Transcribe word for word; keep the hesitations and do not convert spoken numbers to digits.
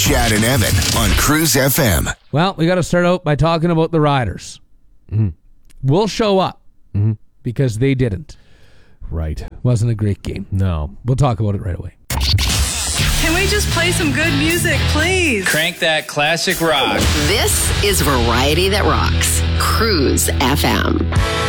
Chad and Evan on Cruise F M. Well, we got to start out by talking about the Riders. Mm-hmm. We'll show up mm-hmm. because they didn't. Right. Wasn't a great game. No. We'll talk about it right away. Can we just play some good music, please? Crank that classic rock. This is Variety That Rocks. Cruise F M.